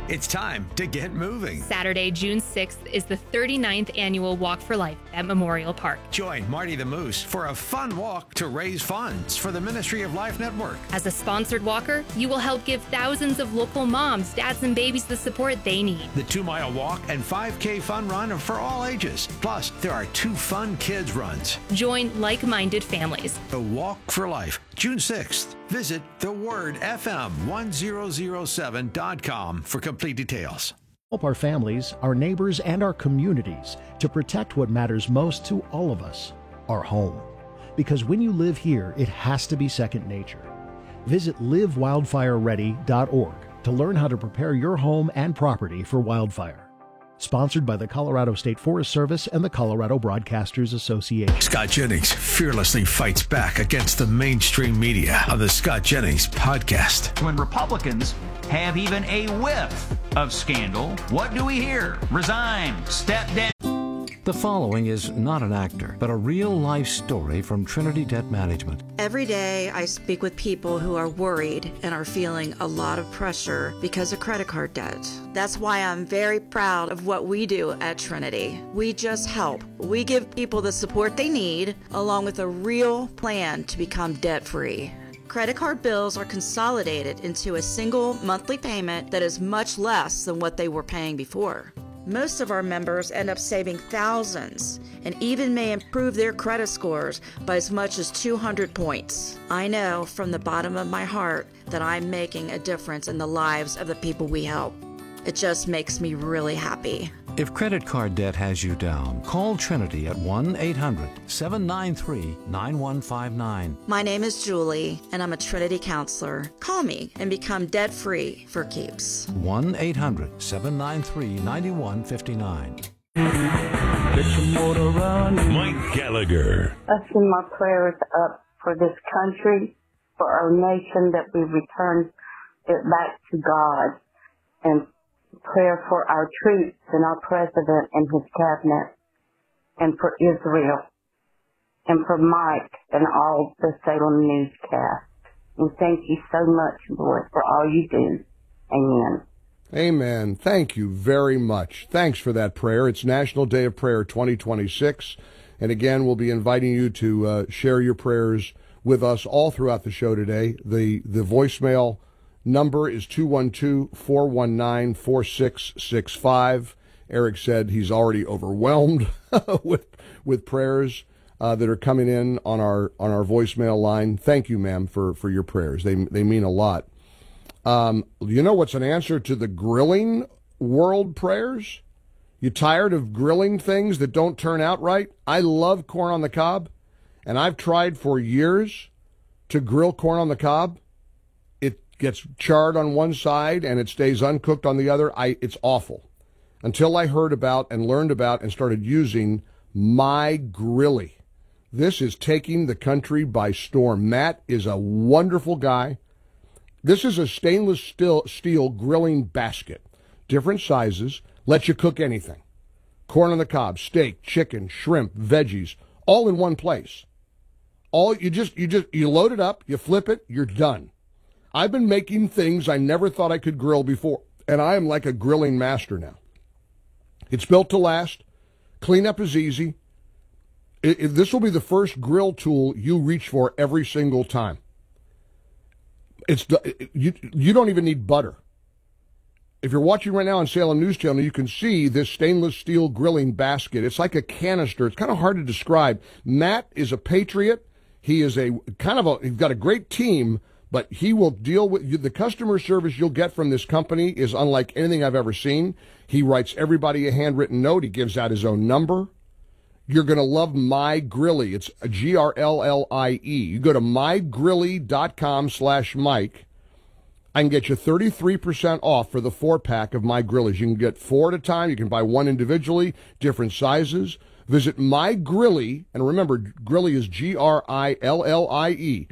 It's time to get moving. Saturday, June 6th is the 39th annual Walk for Life at Memorial Park. Join Marty the Moose for a fun walk to raise funds for the Ministry of Life Network. As a sponsored walker, you will help give thousands of local moms, dads, and babies the support they need. The 2-mile walk and 5K fun run are for all ages. Plus, there are 2 fun kids runs. Join like-minded families. The Walk for Life, June 6th. Visit thewordfm1007.com for complete details. Help our families, our neighbors, and our communities to protect what matters most to all of us, our home. Because when you live here, it has to be second nature. Visit livewildfireready.org to learn how to prepare your home and property for wildfire. Sponsored by the Colorado State Forest Service and the Colorado Broadcasters Association. Scott Jennings fearlessly fights back against the mainstream media on the Scott Jennings podcast. When Republicans have even a whiff of scandal, what do we hear? Resign, step down. The following is not an actor, but a real-life story from Trinity Debt Management. Every day I speak with people who are worried and are feeling a lot of pressure because of credit card debt. That's why I'm very proud of what we do at Trinity. We just help. We give people the support they need, along with a real plan to become debt-free. Credit card bills are consolidated into a single monthly payment that is much less than what they were paying before. Most of our members end up saving thousands and even may improve their credit scores by as much as 200 points. I know from the bottom of my heart that I'm making a difference in the lives of the people we help. It just makes me really happy. If credit card debt has you down, call Trinity at 1-800-793-9159. My name is Julie, and I'm a Trinity counselor. Call me and become debt-free for keeps. 1-800-793-9159. Mike Gallagher. I send my prayers up for this country, for our nation, that we return it back to God, and prayer for our troops and our president and his cabinet, and for Israel, and for Mike and all the Salem newscast. And thank you so much, Lord, for all you do. Amen. Amen. Thank you very much. Thanks for that prayer. It's National Day of Prayer 2026. And again, we'll be inviting you to share your prayers with us all throughout the show today. The voicemail number is 212-419-4665. Eric said he's already overwhelmed with prayers that are coming in on our voicemail line. Thank you, ma'am, for your prayers. They mean a lot. You know what's an answer to the grilling world prayers? You tired of grilling things that don't turn out right? I love corn on the cob, and I've tried for years to grill corn on the cob. Gets charred on one side and it stays uncooked on the other. It's awful. Until I heard about and learned about and started using My Grilly. This is taking the country by storm. Matt is a wonderful guy. This is a stainless steel grilling basket. Different sizes. Lets you cook anything. Corn on the cob, steak, chicken, shrimp, veggies, all in one place. You load it up, you flip it, you're done. I've been making things I never thought I could grill before, and I am like a grilling master now. It's built to last. Cleanup is easy. This will be the first grill tool you reach for every single time. You don't even need butter. If you're watching right now on Salem News Channel, you can see this stainless steel grilling basket. It's like a canister. It's kind of hard to describe. Matt is a patriot. He is he's got a great team. But he will deal with the customer service you'll get from this company is unlike anything I've ever seen. He writes everybody a handwritten note. He gives out his own number. You're going to love My Grilly. It's Grlie. You go to mygrilly.com/Mike. I can get you 33% off for the 4-pack of My Grillies. You can get 4 at a time. You can buy one individually, different sizes. Visit My Grilly, and remember, Grilly is Grillie.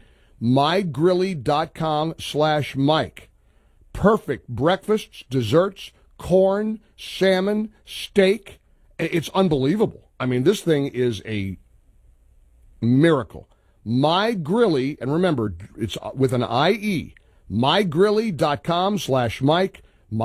mygrilly.com/Mike. Perfect breakfasts, desserts, corn, salmon, steak. It's unbelievable. I mean, this thing is a miracle. My Grilly, and remember, it's with an IE, mygrilly.com/Mike.